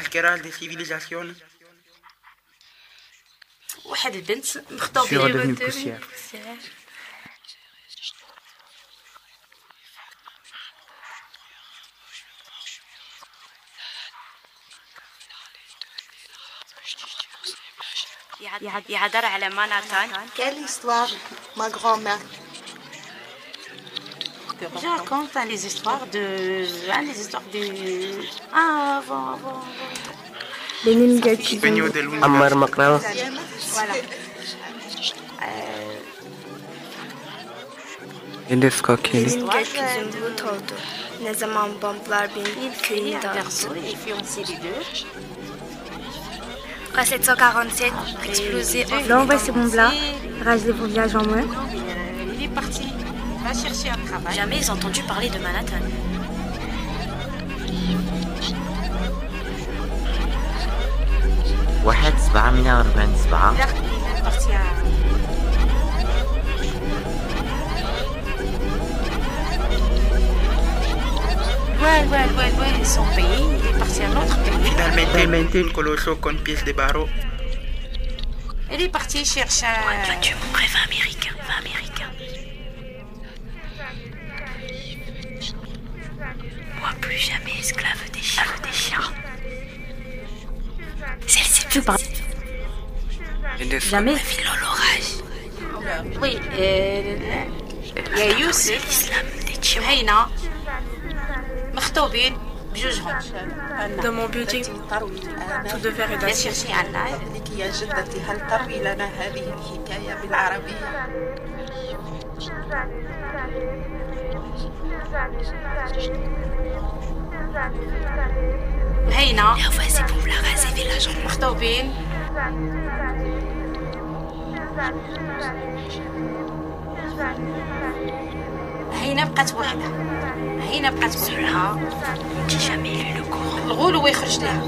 افتراس des civilisations. واحد البنت مخطوبة Je suis redevenu poussière. يهضر على مانهاتن. Quelle histoire, ma grand-mère? Je raconte les histoires de... avant. لينين جاتشي Peño de l'univers. عمار مقراوة. Voilà. Edeska Kelly. Benim gökyüzüm bulut oldu. Ne zaman bomblar beni köyü Un dağıttı. garçon, il est fiancé les deux. Après 747, explosé Là, on voit ces bombes-là. Rage les voyages en moins. Il est parti. Il va chercher un travail. Jamais entendu parler de Manhattan. واحد 747 Il est parti à... Ouais, son pays, il est parti à un autre pays. Finalmente un colosso con pies de barro. Il est parti chercher un... Tu mourrais 20 américains. Moi, plus jamais esclave des chiens. Celle-ci plus par... Jamais. Filo l'orage. Oui, il y a Youssef, L'islam des chiens. وهينا مخطوبين بجوجهم. Dans mon building, tout de verre et Il a d'acier. cherché un live. لك يا جدتي هل تروي لنا هذه الحكاية بالعربية؟ وهينا La voix c'est pour la raser village en مخطوبين هينا بقات وحدة. J'ai jamais lu le Coran. الغول هو يخرج لها.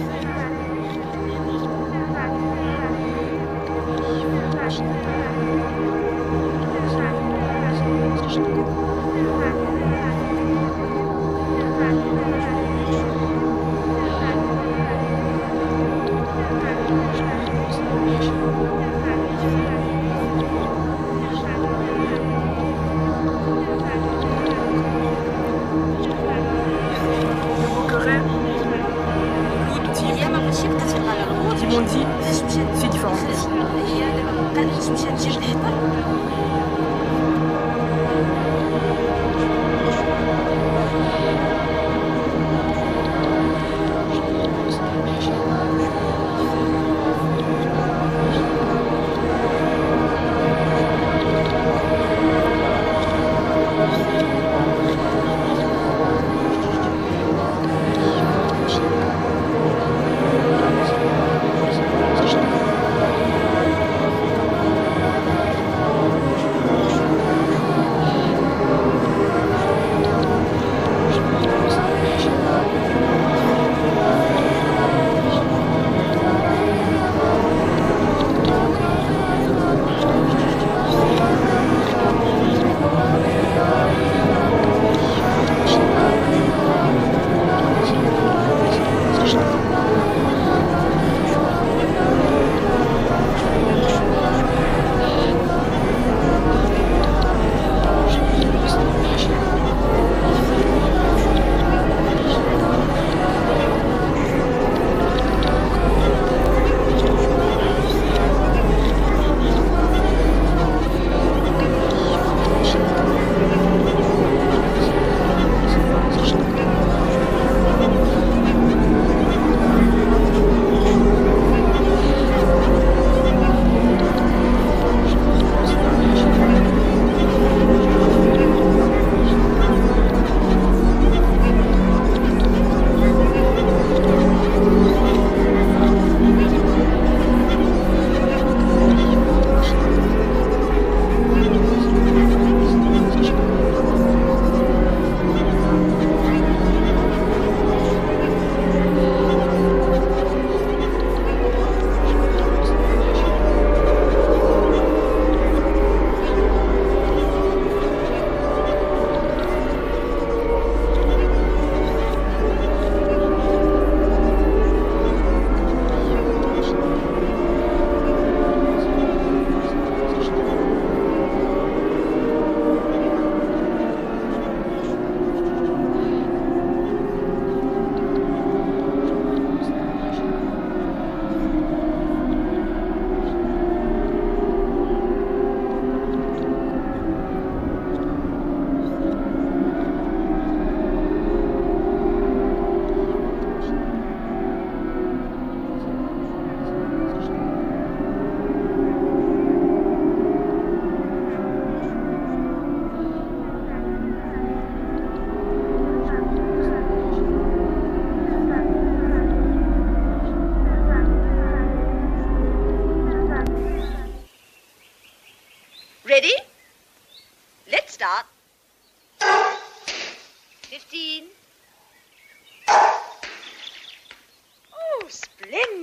هي ما ماشي بقات تبقى الغول. Ils m'ont dit, c'est différent. هي قالت مشات تجيب الحيطة.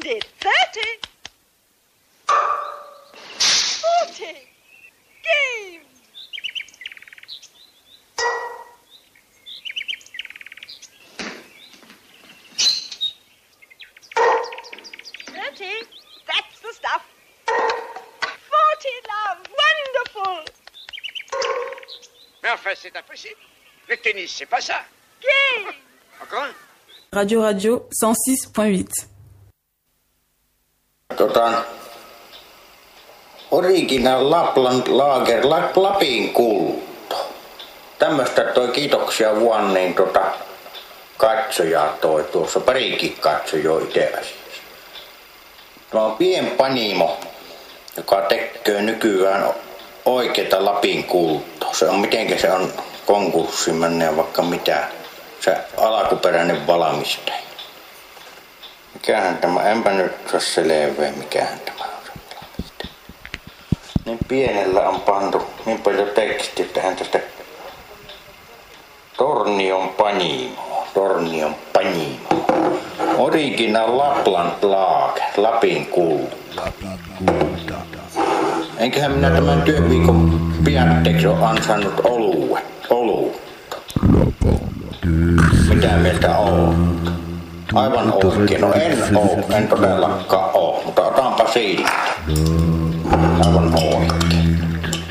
20, 30, 40, game! 30, that's the stuff. 40, love, wonderful. Mais enfin, c'est impossible. Le tennis, c'est pas ça. Game! Encore? Radio 106.8. Original Lapland Lager, Lapin kulto. Tämmöstä toi kiitoksia vuonna niin katsojaa toi tuossa, parikin katsojaa itse asiassa. Tämä on pienpanimo, joka tekee nykyään oikeita Lapin kultoa. Se on mitenkä se on konkurssi mennä vaikka mitä. Se alkuperäinen valmistaja. Mikähän tämä, enpä nyt saa selveä, mikähän tämä on se valmistaja. Niin pienellä on pantu niin paljon tekstiä tähän tästä Tornion Panimo. Original Lapland Lager, Lapin kulta. Enköhän minä tämän työviikon piatteeksi ole ansainnut oluutta. Mitä mieltä oot? Aivan oikein. No en todellakaan oo, mutta otanpa siitä. Aivan oikein.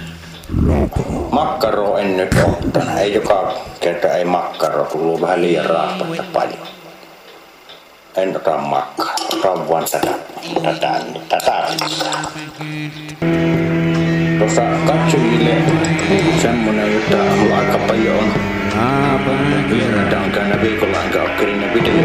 Makkaroa en nyt ottanut. Ei joka kerta ei makkaroa, tullut vähän liian raastasta paljon. En ota makkaroa, otan vaan tätä. Tuossa katsojille semmonen, jota aika paljon on. Vieraita on käynyt viikolla, enkä ole kerinyt video